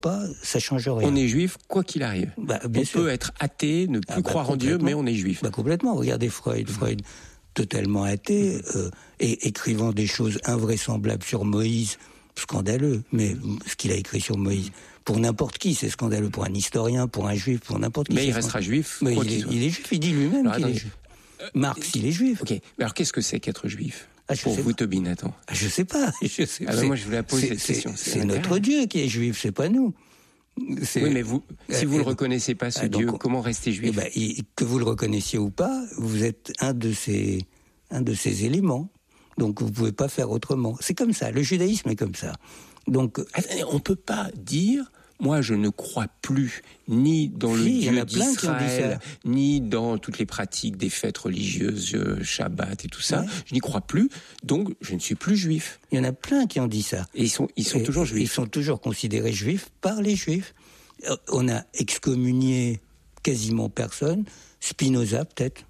pas, ça change rien. On est juif quoi qu'il arrive. Bien sûr. Peut être athée, ne plus croire en Dieu, mais on est juif. Complètement. Regardez Freud. Freud, totalement athée, et écrivant des choses invraisemblables sur Moïse, scandaleux. Mais ce qu'il a écrit sur Moïse, pour n'importe qui, c'est scandaleux. Pour un historien, pour un juif, pour n'importe qui. Mais il restera juif. Mais il est juif. Il dit lui-même qu'il est juif. Marx, il est juif. Ok. Mais alors, qu'est-ce que c'est qu'être juif pour vous, pas. Toby Nathan? Je sais pas. Moi, je voulais la poser cette question. C'est notre Dieu qui est juif, c'est pas nous. Oui, mais si vous le reconnaissez pas, ce Dieu, comment rester juif? Que vous le reconnaissiez ou pas, vous êtes un de ces éléments. Donc, vous pouvez pas faire autrement. C'est comme ça. Le judaïsme est comme ça. Donc, on peut pas dire, moi, je ne crois plus ni dans le Dieu d'Israël, ni dans toutes les pratiques des fêtes religieuses, Shabbat et tout ça. Ouais. Je n'y crois plus, donc je ne suis plus juif. Il y en a plein qui ont dit ça. Et ils sont toujours juifs. Ils sont toujours considérés juifs par les juifs. On a excommunié quasiment personne. Spinoza, peut-être.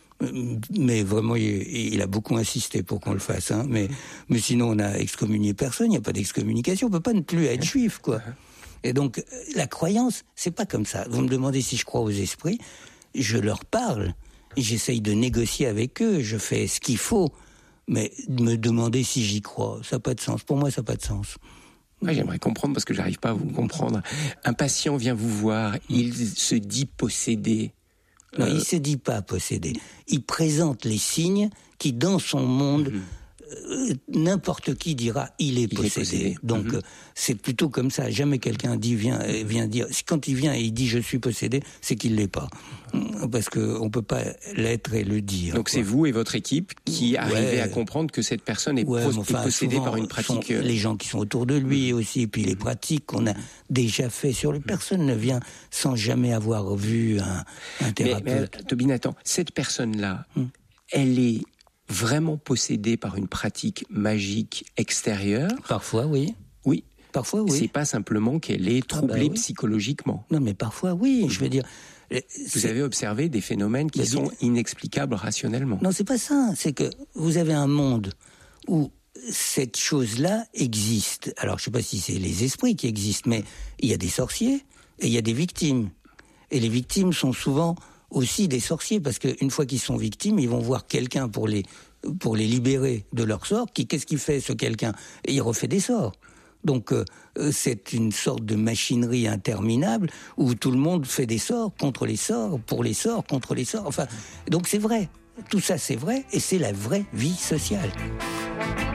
Mais vraiment, il a beaucoup insisté pour qu'on le fasse. Hein. Mais sinon, on a excommunié personne. Il n'y a pas d'excommunication. On peut pas ne plus être juif, quoi. Et donc, la croyance, c'est pas comme ça. Vous me demandez si je crois aux esprits, je leur parle, j'essaye de négocier avec eux, je fais ce qu'il faut, mais me demander si j'y crois, ça n'a pas de sens. Pour moi, ça n'a pas de sens. Ouais, j'aimerais comprendre parce que j'arrive pas à vous comprendre. Un patient vient vous voir, il se dit possédé. Non, il se dit pas possédé. Il présente les signes qui, dans son monde, n'importe qui dira il est possédé. Donc c'est plutôt comme ça. Jamais quelqu'un vient dire. Quand il vient et il dit je suis possédé, c'est qu'il l'est pas. Parce que on peut pas l'être et le dire. Donc c'est vous et votre équipe qui arrivez à comprendre que cette personne est possédée par une pratique. Les gens qui sont autour de lui aussi, et puis les pratiques qu'on a déjà fait sur lui. Personne ne vient sans jamais avoir vu un thérapeute. Mais Toby Nathan, cette personne-là, elle est vraiment possédée par une pratique magique extérieure? Parfois, oui. Oui. Parfois, oui. C'est pas simplement qu'elle est troublée psychologiquement. Non, mais parfois, oui. Je veux dire... Vous avez observé des phénomènes qui sont inexplicables rationnellement. Non, c'est pas ça. C'est que vous avez un monde où cette chose-là existe. Alors, je sais pas si c'est les esprits qui existent, mais il y a des sorciers et il y a des victimes. Et les victimes sont souvent aussi des sorciers, parce qu'une fois qu'ils sont victimes, ils vont voir quelqu'un pour les libérer de leur sort. Qu'est-ce qu'il fait, ce quelqu'un? Et il refait des sorts. Donc, c'est une sorte de machinerie interminable où tout le monde fait des sorts contre les sorts, pour les sorts, contre les sorts. Enfin, donc c'est vrai. Tout ça, c'est vrai, et c'est la vraie vie sociale.